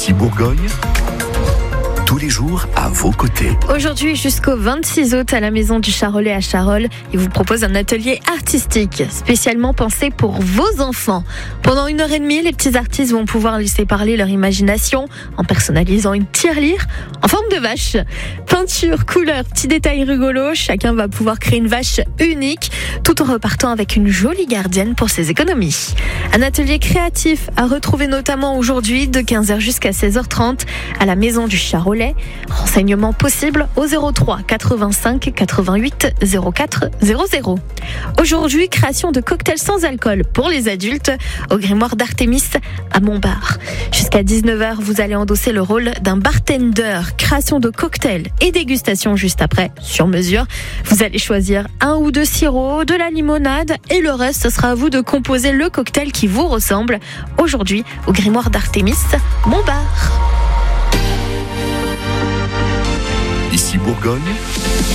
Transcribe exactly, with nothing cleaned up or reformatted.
Ici Bourgogne, tous les jours à vos côtés. Aujourd'hui jusqu'au vingt-six août à la Maison du Charolais à Charolles, il vous propose un atelier artistique spécialement pensé pour vos enfants. Pendant une heure et demie, les petits artistes vont pouvoir laisser parler leur imagination en personnalisant une tirelire en forme de vache. Peinture, couleurs, petits détails rigolos, chacun va pouvoir créer une vache unique tout en repartant avec une jolie gardienne pour ses économies. Un atelier créatif à retrouver notamment aujourd'hui de quinze heures jusqu'à seize heures trente à la Maison du Charolais. Renseignements possibles au zéro trois quatre-vingt-cinq quatre-vingt-huit zéro quatre zéro zéro. Aujourd'hui, création de cocktails sans alcool pour les adultes au Grimoire d'Artémis à Montbard. Jusqu'à dix-neuf heures, vous allez endosser le rôle d'un bartender. Création de cocktails et dégustation juste après, sur mesure. Vous allez choisir un ou deux sirops, de la limonade et le reste, ce sera à vous de composer le cocktail qui vous ressemble. Aujourd'hui, au Grimoire d'Artémis, Montbard. Ici Bourgogne,